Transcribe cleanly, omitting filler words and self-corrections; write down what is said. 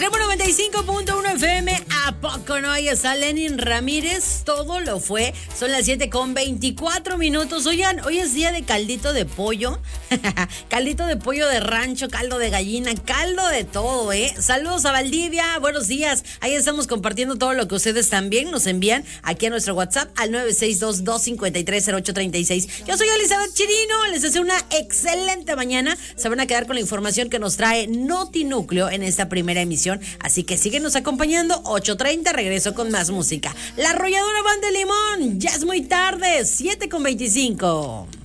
Extremo 95.1 FM, ¿a poco no? Ahí está Lenin Ramírez, todo lo fue. Son las 7:24. Oigan, hoy es día de caldito de pollo. Caldito de pollo de rancho, caldo de gallina, caldo de todo, ¿eh? Saludos a Valdivia, buenos días. Ahí estamos compartiendo todo lo que ustedes también nos envían aquí a nuestro WhatsApp al 962-253-0836. Yo soy Elizabeth Chirino, les deseo una excelente mañana. Se van a quedar con la información que nos trae Notinúcleo en esta primera emisión, así que síguenos acompañando. 8:30, regreso con más música. La Arrolladora Banda de Limón, ya es muy tarde, 7:25.